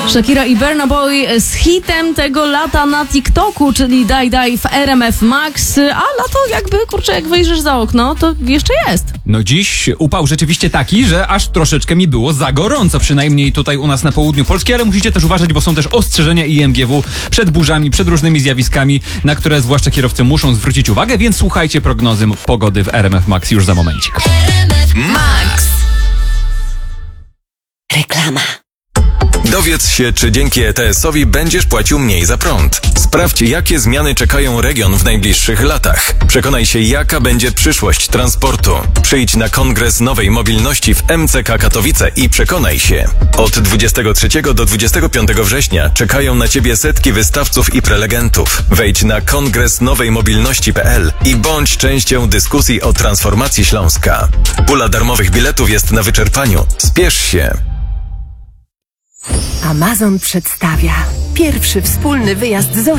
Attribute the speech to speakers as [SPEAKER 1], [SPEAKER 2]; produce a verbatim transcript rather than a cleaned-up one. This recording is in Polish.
[SPEAKER 1] Shakira i Burna Boy z hitem tego lata na TikToku, czyli Daj Daj w R M F Max, a lato jakby, kurczę, jak wyjrzysz za okno, to jeszcze jest.
[SPEAKER 2] No dziś upał rzeczywiście taki, że aż troszeczkę mi było za gorąco, przynajmniej tutaj u nas na południu Polski, ale musicie też uważać, bo są też ostrzeżenia I M G W przed burzami, przed różnymi zjawiskami, na które zwłaszcza kierowcy muszą zwrócić uwagę, więc słuchajcie prognozy pogody w R M F Max już za momencik.
[SPEAKER 3] R M F Max. Reklama.
[SPEAKER 4] Dowiedz się, czy dzięki E T S-owi będziesz płacił mniej za prąd. Sprawdź, jakie zmiany czekają region w najbliższych latach. Przekonaj się, jaka będzie przyszłość transportu. Przyjdź na Kongres Nowej Mobilności w M C K Katowice i przekonaj się. Od dwudziestego trzeciego do dwudziestego piątego września czekają na Ciebie setki wystawców i prelegentów. Wejdź na kongres nowej mobilności kropka p l i bądź częścią dyskusji o transformacji Śląska. Pula darmowych biletów jest na wyczerpaniu. Spiesz się!
[SPEAKER 5] Amazon przedstawia pierwszy wspólny wyjazd z